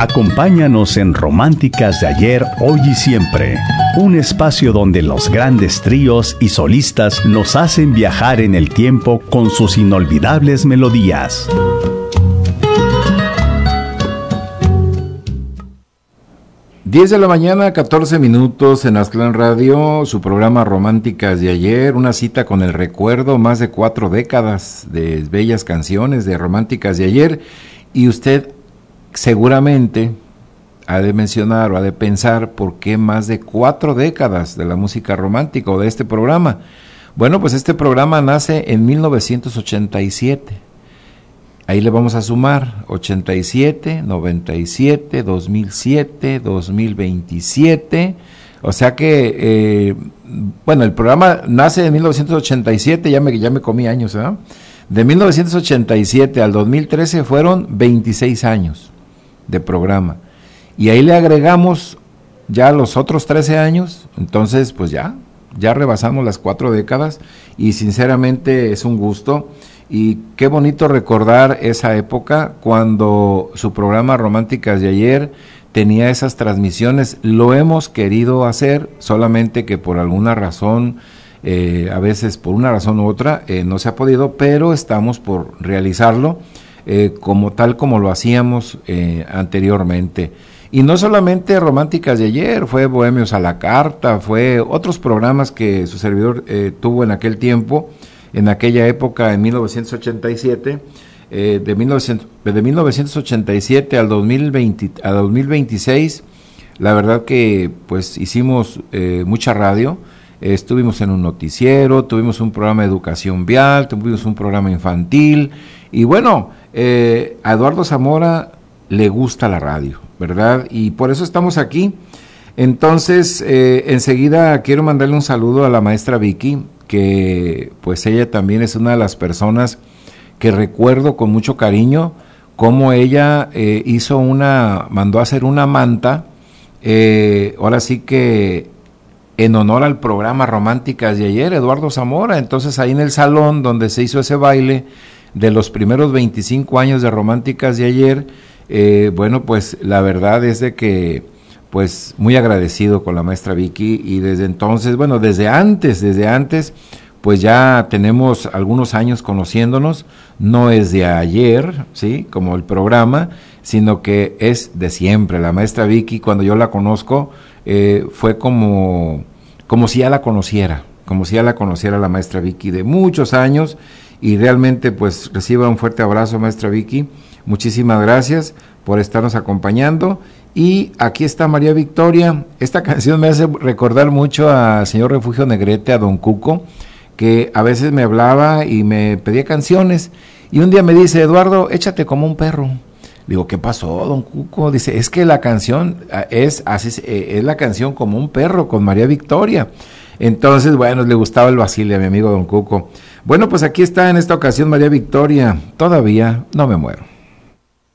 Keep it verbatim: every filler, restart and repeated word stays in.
Acompáñanos en Románticas de Ayer, Hoy y Siempre, un espacio donde los grandes tríos y solistas nos hacen viajar en el tiempo con sus inolvidables melodías. diez de la mañana, catorce minutos en Aztlán Radio, su programa Románticas de Ayer, una cita con el recuerdo, más de cuatro décadas de bellas canciones de Románticas de Ayer, y usted seguramente ha de mencionar o ha de pensar por qué más de cuatro décadas de la música romántica o de este programa. Bueno, pues este programa nace en mil novecientos ochenta y siete. Ahí le vamos a sumar ochenta y siete, noventa y siete, dos mil siete, dos mil veintisiete. O sea que, eh, bueno, el programa nace en mil novecientos ochenta y siete, ya me, ya me comí años, ¿verdad? De mil novecientos ochenta y siete al dos mil trece fueron veintiséis años de programa. Y ahí le agregamos ya los otros trece años, entonces pues ya, ya rebasamos las cuatro décadas y sinceramente es un gusto. Y qué bonito recordar esa época cuando su programa Románticas de Ayer tenía esas transmisiones. Lo hemos querido hacer, solamente que por alguna razón, eh, a veces por una razón u otra, eh, no se ha podido, pero estamos por realizarlo eh, como tal como lo hacíamos eh, anteriormente. Y no solamente Románticas de Ayer, fue Bohemios a la Carta, fue otros programas que su servidor eh, tuvo en aquel tiempo, en aquella época, en mil novecientos ochenta y siete, eh, de, mil novecientos, de mil novecientos ochenta y siete al dos mil veinte, a dos mil veintiséis, la verdad que pues hicimos eh, mucha radio, eh, estuvimos en un noticiero, tuvimos un programa de educación vial, tuvimos un programa infantil, y bueno, eh, a Eduardo Zamora le gusta la radio, ¿verdad? Y por eso estamos aquí. Entonces, eh, enseguida quiero mandarle un saludo a la maestra Vicky, que pues ella también es una de las personas que recuerdo con mucho cariño, cómo ella eh, hizo una, mandó a hacer una manta, eh, ahora sí que en honor al programa Románticas de Ayer, Eduardo Zamora. Entonces ahí en el salón donde se hizo ese baile de los primeros veinticinco años de Románticas de Ayer, eh, bueno, pues la verdad es de que pues muy agradecido con la maestra Vicky, y desde entonces, bueno, desde antes, desde antes, pues ya tenemos algunos años conociéndonos, no es de ayer, ¿sí?, como el programa, sino que es de siempre. La maestra Vicky, cuando yo la conozco, eh, fue como, como si ya la conociera, como si ya la conociera la maestra Vicky de muchos años, y realmente pues reciba un fuerte abrazo, maestra Vicky, muchísimas gracias por estarnos acompañando. Y aquí está María Victoria. Esta canción me hace recordar mucho al señor Refugio Negrete, a don Cuco, que a veces me hablaba y me pedía canciones, y un día me dice: Eduardo, échate como un perro. Digo, ¿qué pasó, don Cuco? Dice, es que la canción es, así, es la canción Como un Perro, con María Victoria. Entonces, bueno, le gustaba el vacile a mi amigo don Cuco. Bueno, pues aquí está en esta ocasión María Victoria, Todavía no me muero.